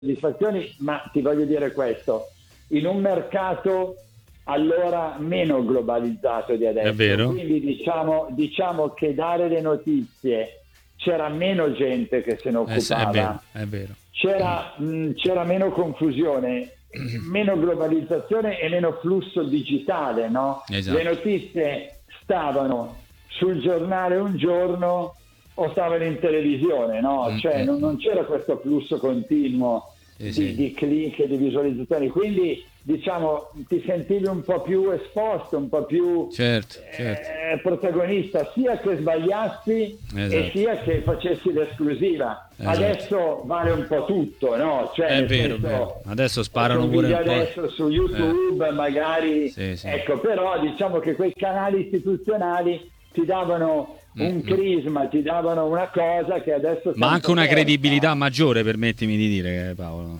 soddisfazioni, ma ti voglio dire questo, in un mercato allora meno globalizzato di adesso, È vero. quindi diciamo che dare le notizie c'era meno gente che se ne occupava, È vero. c'era meno confusione, meno globalizzazione e meno flusso digitale, no? Esatto. Le notizie stavano sul giornale un giorno o stavano in televisione, no? Cioè non c'era questo flusso continuo di click e di visualizzazioni, quindi diciamo ti sentivi un po' più esposto, un po' più certo. protagonista, sia che sbagliassi e sia che facessi l'esclusiva. Adesso vale un po' tutto, no? Cioè, è vero. Adesso sparano pure un po'. Adesso su YouTube magari ecco, però diciamo che quei canali istituzionali ti davano un crisma, ti davano una cosa che adesso ma anche una credibilità maggiore, permettimi di dire, Paolo.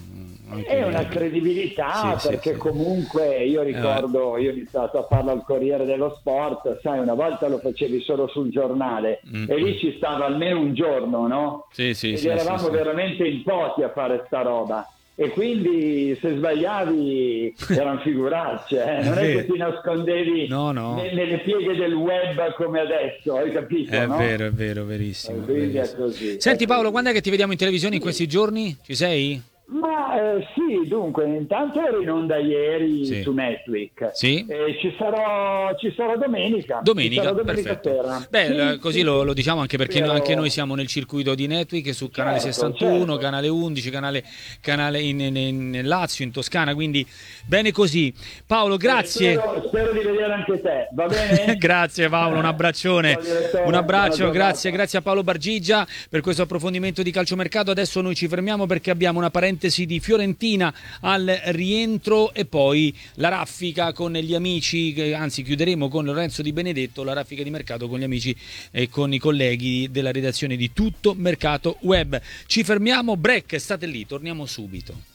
È una credibilità, perché comunque io ricordo, io ho iniziato a farlo al Corriere dello Sport, sai, una volta lo facevi solo sul giornale e lì ci stava almeno un giorno, no? Ed eravamo veramente in pochi a fare sta roba. E quindi se sbagliavi erano figuracce, non è che ti nascondevi nelle pieghe del web come adesso, hai capito? È vero, verissimo. Quindi è così. Senti Paolo, quando è che ti vediamo in televisione in questi giorni? Ci sei? Ma sì, dunque, intanto ero in onda ieri su Netflix. Sì. Ci sarò domenica. Domenica Perfetto. Sera. Beh, così lo diciamo anche perché anche noi siamo nel circuito di Netflix su canale 61, canale 11, canale in Lazio, in Toscana, quindi bene così. Paolo, grazie. Spero di vedere anche te, va bene? Grazie Paolo, un abbraccione. Un abbraccio, grazie a Paolo Bargigia per questo approfondimento di calciomercato. Adesso noi ci fermiamo perché abbiamo una parentesi di Fiorentina al rientro e poi la raffica con gli amici, anzi chiuderemo con Lorenzo Di Benedetto la raffica di mercato con gli amici e con i colleghi della redazione di Tutto Mercato Web. Ci fermiamo, break, state lì, torniamo subito.